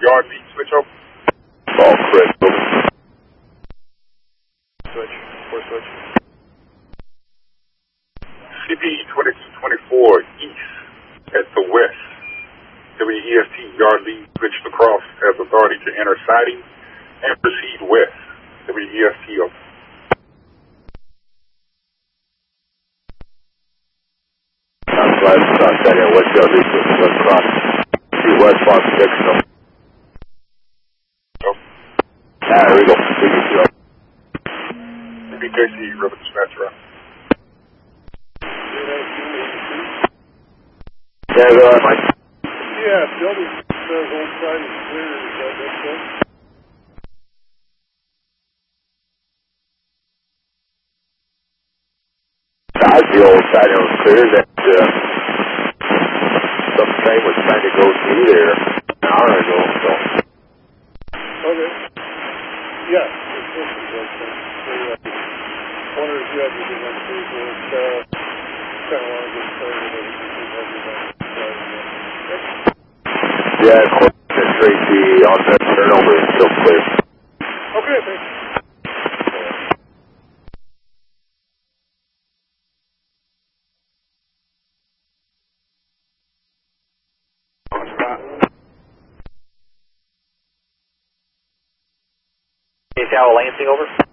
yard lead switch over. All correct, over. Switch, 4 switch. CP 2224 east at the west. WEST yard lead switched across, has authority to enter siding and proceed west. WEST over. Southwest, west yard lead switch, west cross. West Fox 6, no. Oh. There we go. BKC, River Dispatch Route. Yeah, go ahead, Mike. Yeah, building says old side is clear. Is that so? The old side was clear that some train was trying to go through there an hour ago, so. Okay. Yeah, it's supposed to be okay. Wonder if you have anything on Facebook. Kind of want to get started with everything. Yeah, Tracy on that turnover is still clear. Okay, thanks. Tower Lansing over.